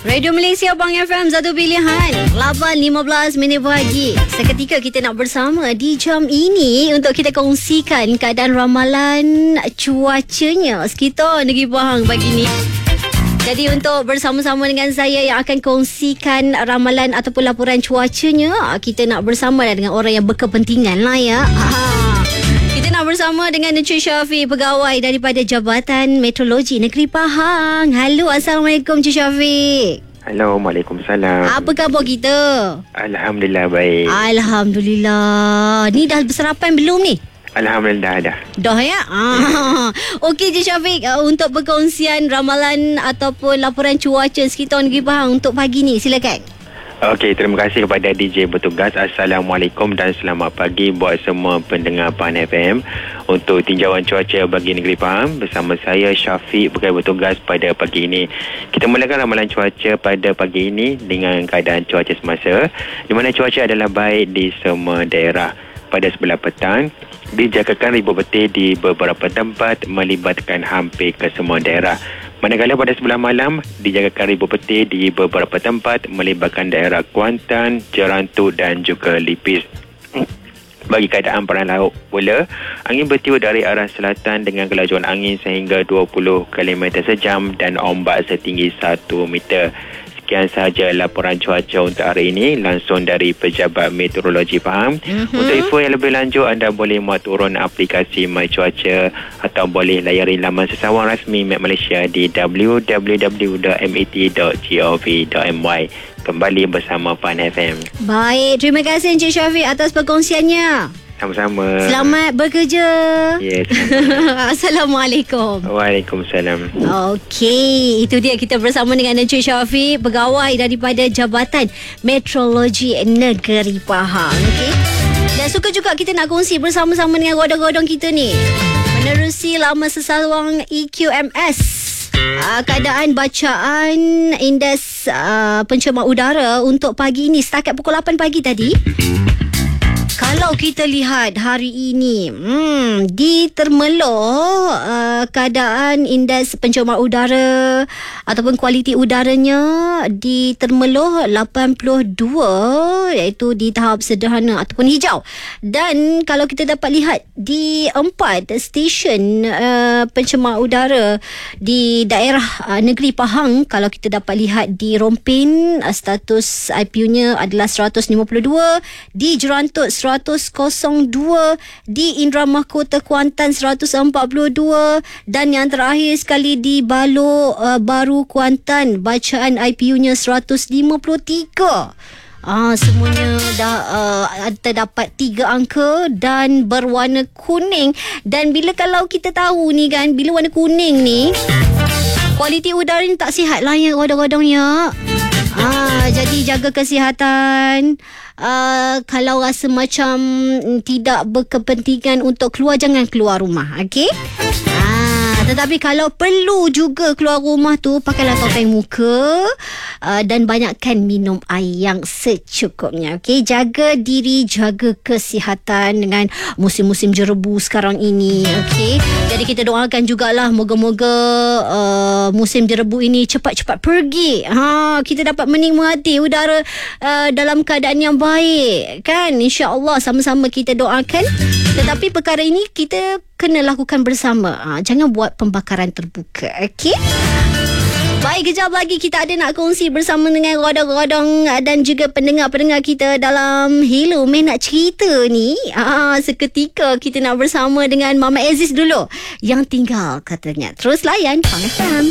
Radio Malaysia Bang FM, satu pilihan 8.15 minit pagi. Seketika kita nak bersama di jam ini untuk kita kongsikan keadaan ramalan cuacanya sekitar Negeri Pahang pagi ni. Jadi untuk bersama-sama dengan saya yang akan kongsikan ramalan ataupun laporan cuacanya, kita nak bersama dengan orang yang berkepentingan lah ya. Kita nak bersama dengan Encik Syafiq, pegawai daripada Jabatan Meteorologi Negeri Pahang. Halo, Assalamualaikum Encik Syafiq. Halo, Waalaikumsalam. Apa khabar kita? Alhamdulillah baik. Alhamdulillah. Ni dah bersarapan belum ni? Alhamdulillah dah ya? Okey Encik Syafiq, untuk perkongsian ramalan ataupun laporan cuaca sekitar Negeri Pahang untuk pagi ni, silakan. Okey, terima kasih kepada DJ bertugas. Assalamualaikum dan selamat pagi buat semua pendengar Pahang FM. Untuk tinjauan cuaca bagi Negeri Pahang, bersama saya Syafiq, pegawai bertugas pada pagi ini. Kita mulakan ramalan cuaca pada pagi ini dengan keadaan cuaca semasa, di mana cuaca adalah baik di semua daerah. Pada sebelah petang, dijangkakan ribut petir di beberapa tempat melibatkan hampir ke semua daerah. Manakala pada sebelah malam, dijangkakan ribut petir di beberapa tempat melibatkan daerah Kuantan, Jerantu dan juga Lipis. Bagi keadaan perairan laut pula, angin bertiup dari arah selatan dengan kelajuan angin sehingga 20 km sejam dan ombak setinggi 1 meter. Sekian sahaja laporan cuaca untuk hari ini langsung dari Pejabat Meteorologi Pahang. Untuk info yang lebih lanjut, anda boleh muat turun aplikasi My Cuaca atau boleh layari laman sesawang rasmi Met Malaysia di www.met.gov.my. Kembali bersama Pan FM. Baik, terima kasih Encik Syafiq atas perkongsiannya. Sama-sama. Selamat bekerja. Yes. Assalamualaikum. Waalaikumsalam. Okey, itu dia kita bersama dengan Encik Syafiq, pegawai daripada Jabatan Meteorologi Negeri Pahang. Okey. Dan suka juga kita nak kongsi bersama-sama dengan godong-godong kita ni. Menerusi laman sesawang EQMS. Keadaan bacaan indeks pencemaran udara untuk pagi ini setakat pukul 8 pagi tadi. Kalau kita lihat hari ini di Termeloh, keadaan indeks pencemaran udara ataupun kualiti udaranya di Termeloh 82, iaitu di tahap sederhana ataupun hijau. Dan kalau kita dapat lihat di 4 stesen pencemaran udara di daerah Negeri Pahang, kalau kita dapat lihat di Rompin, status IPU-nya adalah 152, di Jerantut 102, di Indra Mahkota Kuantan 142, dan yang terakhir sekali di Balok Baru Kuantan, bacaan IPU-nya 153. Semuanya dah terdapat 3 angka dan berwarna kuning. Dan bila kalau kita tahu ni kan, bila warna kuning ni, kualiti udara ni tak sihat lah ya godong-godong ya. Jadi jaga kesihatan. Kalau rasa macam tidak berkepentingan untuk keluar, jangan keluar rumah. Okey? Tetapi kalau perlu juga keluar rumah tu, pakailah topeng muka dan banyakkan minum air yang secukupnya. Okey, jaga diri, jaga kesihatan dengan musim-musim jerebu sekarang ini. Okey, jadi kita doakan jugalah moga-moga musim jerebu ini cepat-cepat pergi. Kita dapat menikmati udara dalam keadaan yang baik, kan? InsyaAllah sama-sama kita doakan. Tetapi perkara ini kita kena lakukan bersama. Jangan buat pembakaran terbuka. Okey? Baik, kejap lagi kita ada nak kongsi bersama dengan godong-godong dan juga pendengar-pendengar kita dalam Hello Main Nak Cerita ni. Seketika kita nak bersama dengan Mama Aziz dulu, yang tinggal katanya. Terus layan Pang FM.